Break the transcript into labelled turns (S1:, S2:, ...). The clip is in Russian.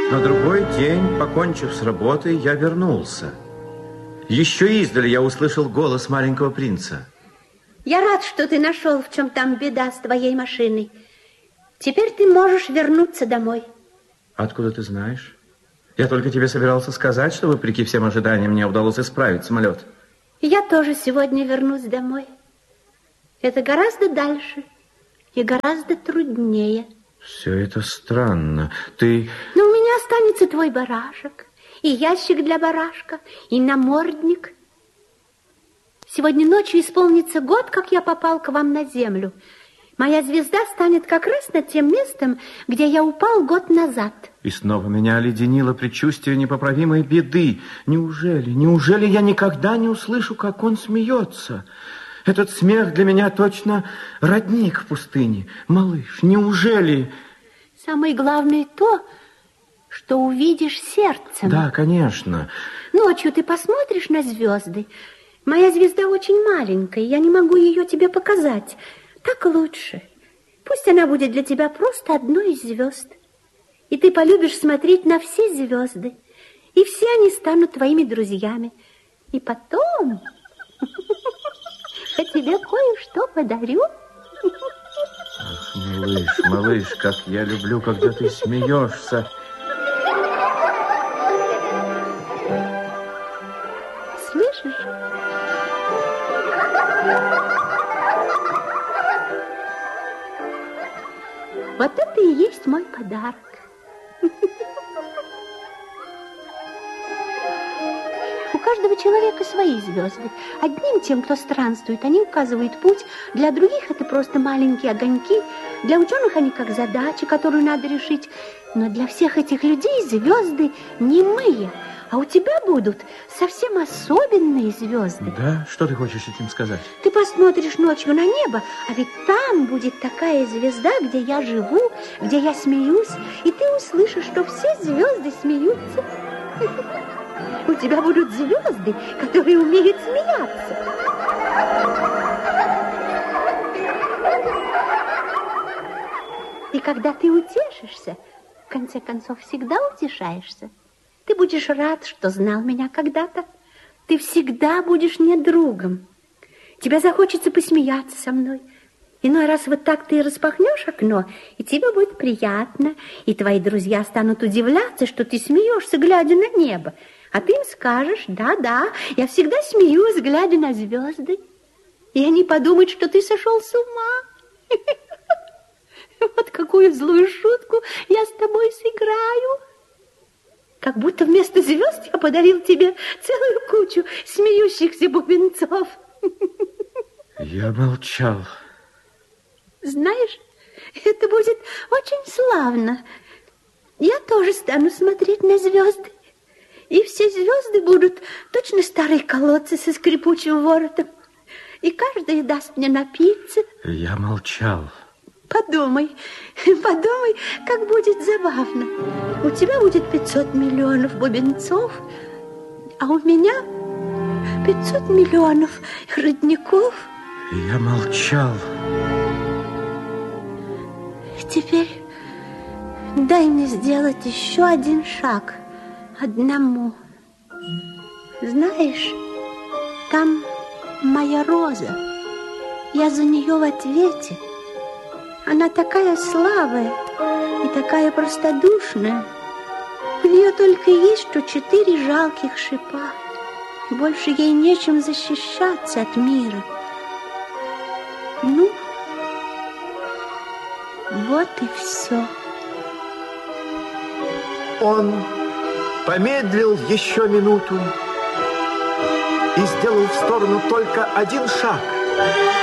S1: На другой день, покончив с работой, я вернулся. Еще издали я услышал голос маленького принца.
S2: Я рад, что ты нашел, в чем там беда с твоей машиной. Теперь ты можешь вернуться домой.
S1: Откуда ты знаешь? Я только тебе собирался сказать, что, вопреки всем ожиданиям, мне удалось исправить самолет.
S2: Я тоже сегодня вернусь домой. Это гораздо дальше и гораздо труднее.
S1: Все это странно. Ты...
S2: Но у меня останется твой барашек, и ящик для барашка, и намордник. Сегодня ночью исполнится год, как я попал к вам на землю. Моя звезда станет как раз над тем местом, где я упал год назад.
S1: И снова меня оледенило предчувствие непоправимой беды. Неужели я никогда не услышу, как он смеется? Этот смех для меня точно родник в пустыне. Малыш, неужели...
S2: Самое главное то, что увидишь сердцем.
S1: Да, конечно.
S2: Ночью ты посмотришь на звезды. Моя звезда очень маленькая, я не могу ее тебе показать. Так лучше. Пусть она будет для тебя просто одной из звезд. И ты полюбишь смотреть на все звезды. И все они станут твоими друзьями. И потом я тебе кое-что подарю.
S1: Ах, малыш, как я люблю, когда ты смеешься.
S2: Слышишь? Вот это и есть мой подарок. У каждого человека свои звезды. Одним, тем, кто странствует, они указывают путь. Для других это просто маленькие огоньки. Для ученых они как задачи, которую надо решить. Но для всех этих людей звезды немые. А у тебя будут совсем особенные звезды.
S1: Да? Что ты хочешь этим сказать?
S2: Ты посмотришь ночью на небо, а ведь там будет такая звезда, где я живу, где я смеюсь, и ты услышишь, что все звезды смеются. У тебя будут звезды, которые умеют смеяться. И когда ты утешишься, в конце концов, всегда утешаешься. Ты будешь рад, что знал меня когда-то. Ты всегда будешь мне другом. Тебе захочется посмеяться со мной. Иной раз вот так ты распахнешь окно, и тебе будет приятно, и твои друзья станут удивляться, что ты смеешься, глядя на небо. А ты им скажешь: да-да, я всегда смеюсь, глядя на звезды. И они подумают, что ты сошел с ума. Вот какую злую шутку я с тобой сыграю. Как будто вместо звезд я подарил тебе целую кучу смеющихся бубенцов.
S1: Я молчал.
S2: Знаешь, это будет очень славно. Я тоже стану смотреть на звезды. И все звезды будут точно старые колодцы со скрипучим воротом. И каждая даст мне напиться.
S1: Я молчал.
S2: Подумай, как будет забавно. У тебя будет 500 миллионов бубенцов, а у меня 500 миллионов родников.
S1: Я молчал.
S2: Теперь дай мне сделать еще один шаг одному. Знаешь, там моя роза. Я за нее в ответе. Она такая слабая и такая простодушная. У нее только есть что 4 жалких шипа. Больше ей нечем защищаться от мира. Ну, вот и все.
S3: Он помедлил еще минуту и сделал в сторону только один шаг.